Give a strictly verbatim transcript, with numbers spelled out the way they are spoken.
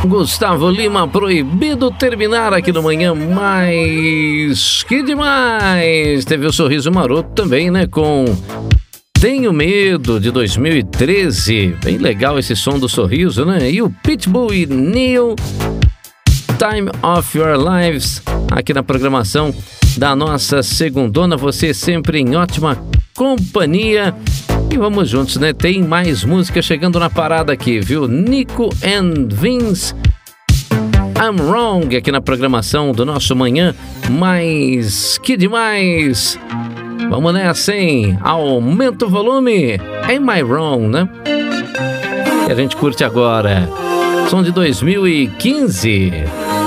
Gustavo Lima, Proibido Terminar aqui no Manhã Mais. Que demais! Teve o Sorriso Maroto também, né? Com Tenho Medo, de dois mil e treze. Bem legal esse som do sorriso, né? E o Pitbull e Neil, Time of Your Lives, aqui na programação da nossa segundona. Você sempre em ótima companhia. E vamos juntos, né? Tem mais música chegando na parada aqui, viu? Nico and Vince, I'm Wrong, aqui na programação do nosso Manhã Mais. Que demais! Vamos nessa, hein? Aumenta o volume. Am I Wrong, né? E a gente curte agora. Som de dois mil e quinze.